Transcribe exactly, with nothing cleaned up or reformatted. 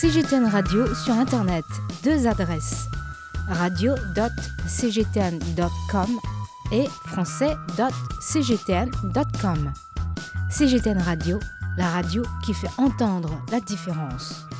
C G T N Radio sur Internet. Deux adresses. radio point c g t n point com et français point c g t n point com. C G T N Radio, la radio qui fait entendre la différence.